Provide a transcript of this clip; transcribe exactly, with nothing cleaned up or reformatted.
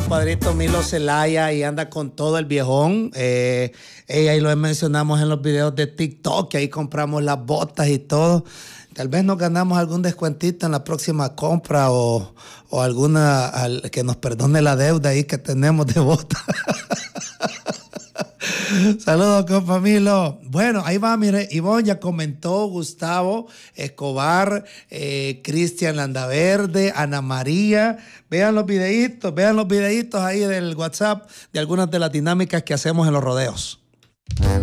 compadrito Milo Zelaya y anda con todo el viejón. Eh, eh, ahí lo mencionamos en los videos de TikTok, que ahí compramos las botas y todo. Tal vez nos ganamos algún descuentito en la próxima compra o, o alguna al, que nos perdone la deuda ahí que tenemos de botas. Saludos, compa Milo. Bueno, ahí va, mire, Ivonne ya comentó, Gustavo Escobar, eh, Cristian Landaverde, Ana María. Vean los videitos, vean los videitos ahí del WhatsApp de algunas de las dinámicas que hacemos en los rodeos.